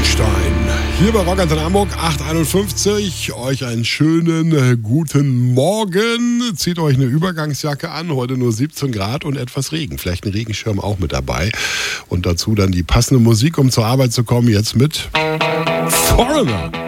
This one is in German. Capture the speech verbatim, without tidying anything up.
Rammstein. Hier bei Rock Antenne Hamburg, acht einundfünfzig. Euch einen schönen äh, guten Morgen. Zieht euch eine Übergangsjacke an. Heute nur siebzehn Grad und etwas Regen. Vielleicht ein Regenschirm auch mit dabei. Und dazu dann die passende Musik, um zur Arbeit zu kommen. Jetzt mit Foreigner.